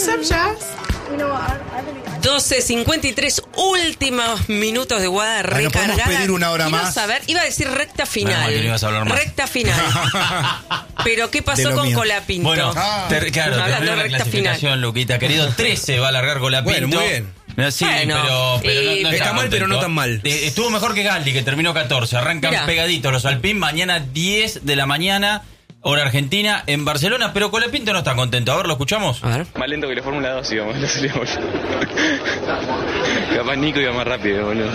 What's up, Jazz? 12:53, últimos minutos de Guada recargada. ¿No podemos pedir una hora Quiero más? saber, iba a decir recta final. Que no ibas a hablar más. Recta final. Pero ¿qué pasó con Colapinto? Bueno, claro, hablando terminó de la recta clasificación, final. Luquita, querido. 13 va a largar Colapinto. Bueno, muy bien. Sí, Bueno, pero no está mal, pero no tan mal. Estuvo mejor que Galdi, que terminó 14. Arrancan Mirá. pegaditos los Alpine. Mañana 10 de la mañana, hora argentina, en Barcelona. Pero Colapinto no está contento. A ver, ¿lo escuchamos? A ver. Más lento que la Fórmula 2 íbamos, no salíamos. Capaz Nico iba más rápido, boludo.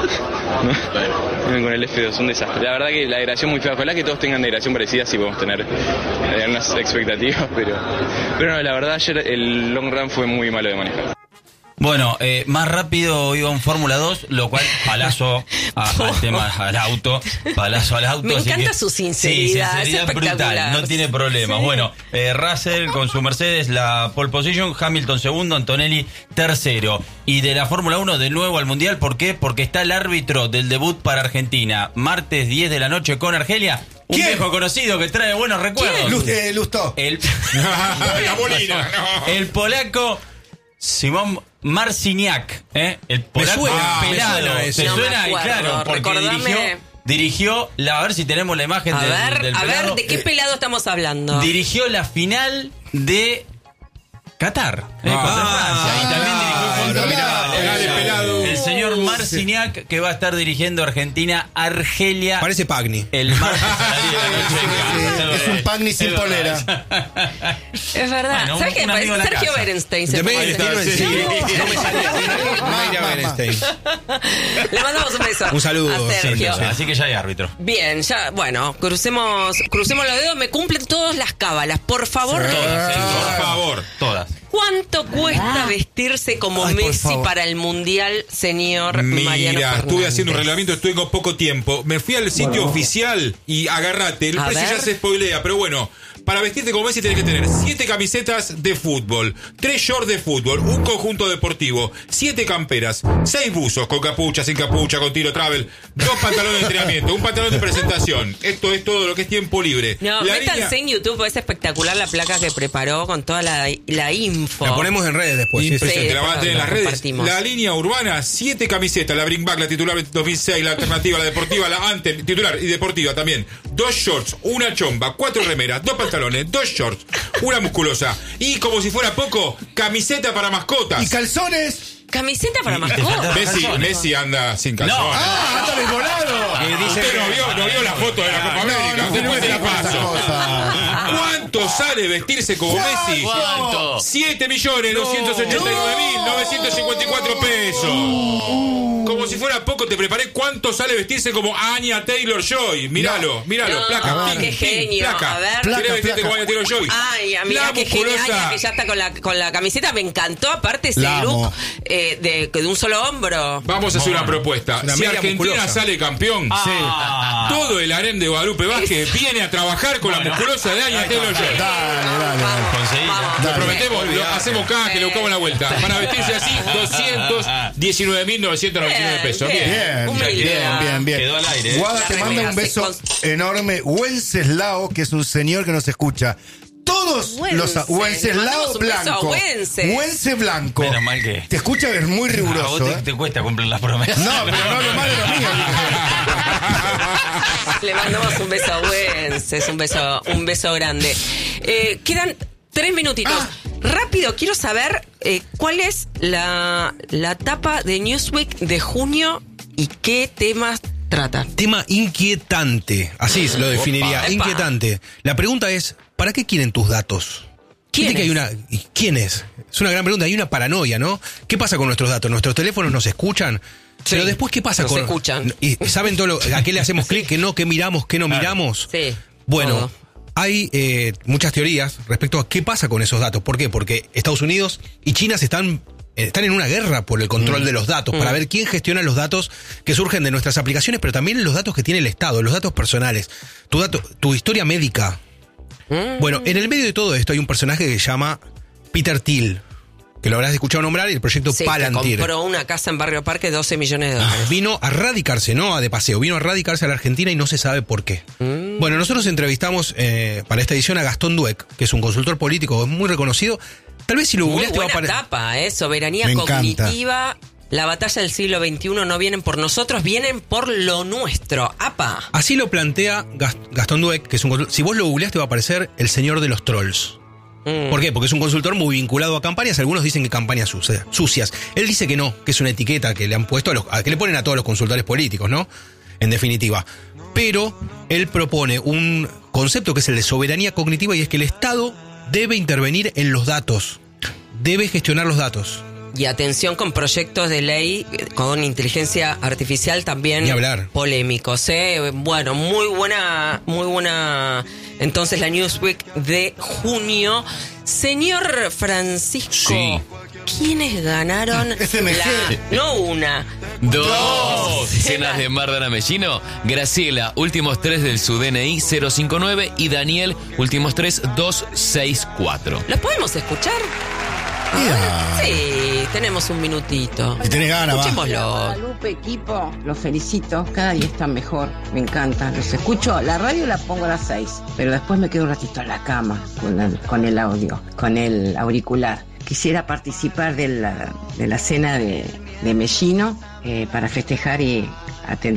Con el F2, un desastre. La verdad que la degradación muy fea. Ojalá que todos tengan degradación parecida, si podemos tener unas expectativas, pero no, la verdad ayer el long run fue muy malo de manejar. Bueno, más rápido iba un Fórmula 2, lo cual palazo al tema, al auto. Palazo al auto. Me así encanta que, su sinceridad, sí, es espectacular. brutal, no tiene problemas. Sí. Bueno, Russell con su Mercedes, la pole position, Hamilton segundo, Antonelli tercero. Y de la Fórmula 1 de nuevo al Mundial, ¿por qué? Porque está el árbitro del debut para Argentina, martes 10 de la noche con Argelia. Un viejo conocido que trae buenos recuerdos. Lustó. La bolina. El polaco Simón Marciniak, el polaco pelado. me ¿Te suena No me suena? Y acuerdo, claro, porque recordame. dirigió a ver si tenemos la imagen A del ver, pelado. ¿de qué pelado estamos hablando? Dirigió la final de Qatar, contra Francia. Y también dirigió contra dale, pelado. el señor Marciniak, que va a estar dirigiendo Argentina-Argelia. Parece Pagni. El martes a las 10 de la noche en casa. Es un Pagni sin polera. Es verdad. Bueno, ¿Sabes qué? un amigo de la Sergio casa. Berenstein. De se Berenstein, parece. sí. No me salía. No iría a Berenstein. Le mandamos un beso. Un saludo, a Sergio. sí. Así que ya hay árbitro. Bien, ya, bueno, crucemos los dedos. Me cumplen todas las cábalas. Por favor, todas. Por favor, todas. ¿Cuánto cuesta vestirse como Ay, por Messi favor. para el Mundial, señor Mariano Mira, Fernández? estuve haciendo un reglamento, tengo poco tiempo. Me fui al sitio oficial y agárrate. El A precio ver. ya se spoilea, pero bueno. Para vestirte como Messi tenés que tener 7 camisetas de fútbol, 3 shorts de fútbol, un conjunto deportivo, 7 camperas, 6 buzos con capucha, sin capucha, con tiro travel, 2 pantalones de entrenamiento, un pantalón de presentación. Esto es todo lo que es tiempo libre. No, La métanse línea- en YouTube, es espectacular la placa que preparó con toda la info. La ponemos en redes después. Sí, Impresionante, la van a tener en las lo redes. compartimos. La línea urbana, 7 camisetas, la Bringback, la titular 2006, la alternativa, la deportiva, la Anthem, titular y deportiva también. 2 shorts, una chomba, 4 remeras, 2 pantalones, 2 shorts, una musculosa. Y como si fuera poco, camiseta para mascotas. ¿Y calzones? Camiseta para te mascotas. falta- Messi anda sin calzones. No. ¡Ah, anda desvolado! Usted no vio la foto de la Copa América. Usted no te la paso. ¿Cuánto sale vestirse como Messi? ¿Cuánto? 7.289.954 pesos. Como si fuera poco, te preparé cuánto sale vestirse como Anya Taylor-Joy. Míralo, No, placa. qué genio. Placa. A ver. ¿Querés vestirte Placa. como Anya Taylor-Joy? Ay, amiga, La qué genial musculosa. que ya está con la camiseta. Me encantó, aparte ese La amo. look de un solo hombro. Vamos a hacer una propuesta. Una Si media Argentina musculosa. sale campeón, todo el harem de Guadalupe Vázquez viene a trabar con la musculosa de Anya Taylor-Joy. Dale. Conseguí. Lo prometemos, lo hacemos cada que le buscamos la vuelta. Para vestirse así, 219.999 pesos. Bien. Humildad. Bien. Quedó al aire. Guada La te manda remera un se beso enorme. Wenceslao, que es un señor que nos escucha. Todos los Wences. Le Wenceslao mandamos un beso a Blanco. Wences. Wence Blanco. Menos mal que- Te escucha, es muy A vos riguroso. te cuesta cumplir las promesas. No, pero no lo malo de lo mío. Le mandamos un beso a Wences, un beso grande. Quedan 3 minutitos. Rápido, quiero saber cuál es la tapa de Newsweek de junio y qué temas trata. Tema inquietante, así lo definiría, Epa. inquietante. La pregunta es, ¿para qué quieren tus datos? ¿Quién Viste que es? hay ¿y quién es? Es una gran pregunta, hay una paranoia, ¿no? ¿Qué pasa con nuestros datos? ¿Nuestros teléfonos nos escuchan? Sí, Pero después, ¿qué pasa nos con...? escuchan. ¿Y saben todo a qué le hacemos clic? ¿Qué no? ¿Qué miramos? ¿Qué no miramos? Sí. Bueno, todo. hay muchas teorías respecto a qué pasa con esos datos. ¿Por qué? Porque Estados Unidos y China están en una guerra por el control de los datos, para ver quién gestiona los datos que surgen de nuestras aplicaciones, pero también los datos que tiene el Estado, los datos personales, tu historia médica. Bueno, en el medio de todo esto hay un personaje que se llama Peter Thiel, que lo habrás escuchado nombrar, y el proyecto Sí, que Palantir. compró una casa en Barrio Parque, 12 millones de dólares. Vino a radicarse, no de paseo, vino a radicarse a la Argentina y no se sabe por qué. Bueno, nosotros entrevistamos para esta edición a Gastón Dueck, que es un consultor político muy reconocido. Tal vez si lo Muy googleas te va a buena aparecer. tapa, soberanía Me encanta. cognitiva. La batalla del siglo XXI no vienen por nosotros, vienen por lo nuestro. ¡Apa! Así lo plantea Gastón Dweck, que es un... Si vos lo googleás te va a aparecer el señor de los trolls. ¿Por qué? Porque es un consultor muy vinculado a campañas. Algunos dicen que campañas sucias. Él dice que no, que es una etiqueta que le han puesto que le ponen a todos los consultores políticos, ¿no? En definitiva. Pero él propone un concepto que es el de soberanía cognitiva, y es que el Estado debe intervenir en los datos. Debe gestionar los datos. Y atención con proyectos de ley con inteligencia artificial también Ni hablar. polémicos. Bueno, muy buena. Entonces la Newsweek de junio. Señor Francisco, Sí. ¿quiénes ganaron? SMG. No una. Dos cenas de Mardana Mellino. Graciela, últimos 3 del su DNI 059 y Daniel, últimos 3 264. ¿Los podemos escuchar? Sí, tenemos un minutito. Si tenés ganas, va. Escuchémoslo. Guadalupe, equipo, los felicito, cada día están mejor, me encanta, los escucho, la radio la pongo a las 6, pero después me quedo un ratito en la cama con el audio, con el auricular. Quisiera participar de la cena de Mellino para festejar y atender